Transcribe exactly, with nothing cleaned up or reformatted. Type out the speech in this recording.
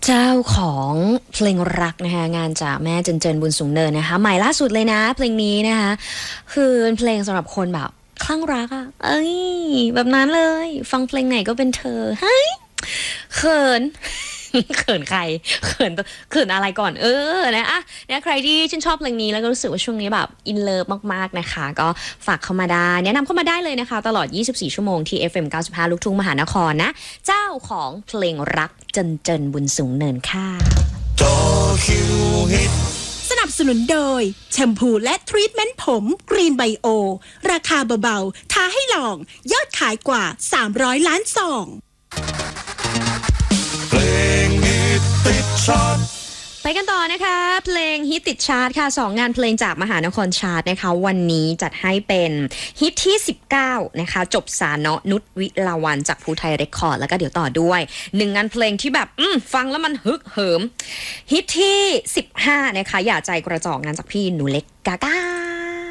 เจ้าของเพลงรักนะคะงานจากแม่เจนเจนบุญสูงเนินนะคะใหม่ล่าสุดเลยนะเพลงนี้นะคะคือเพลงสำหรับคนแบบคลั่งรักอะเอ้ยแบบนั้นเลยฟังเพลงไหนก็เป็นเธอเฮ้ยเขิน เขินใครเขินเขินอะไรก่อนเออนะอ่ะเนี่ยใครที่ชื่นชอบเพลงนี้แล้วก็รู้สึกว่าช่วงนี้แบบอินเลิฟมากๆนะคะก็ฝากเข้ามาได้แนะนำเข้ามาได้เลยนะคะตลอดยี่สิบสี่ชั่วโมงที่ เอฟ เอ็ม เก้าสิบห้า ลูกทุ่งมหานครนะเจ้าของเพลงรักเจนเจนบุญสูงเนินค่ะสนับสนุนโดยแชมพูและทรีทเมนต์ผมกรีนไบโอราคาเบาๆท้าให้ลองยอดขายกว่าสามร้อยล้านซองเพลงฮิตติดชาร์ตไปกันต่อนะคะเพลงฮิตติดชาร์ตค่ะสองงานเพลงจากมหานครชาร์ตนะคะวันนี้จัดให้เป็นฮิตที่สิบเก้านะคะจบสาเนาะนุชวิลาวันจากภูไทยเรคคอร์ดแล้วก็เดี๋ยวต่อด้วยหนึ่งงานเพลงที่แบบอืมฟังแล้วมันฮึกเหิมฮิตที่สิบห้านะคะอย่าใจกระจอกงานจากพี่หนูเล็กกาก้า